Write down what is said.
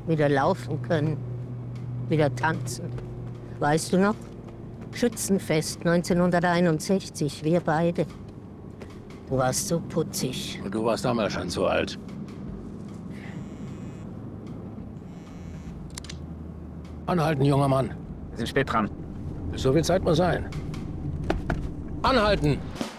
wieder laufen können, wieder tanzen. Weißt du noch? Schützenfest 1961, wir beide. Du warst so putzig. Und du warst damals schon so alt. Anhalten, junger Mann. Wir sind spät dran. So viel Zeit muss sein. Anhalten!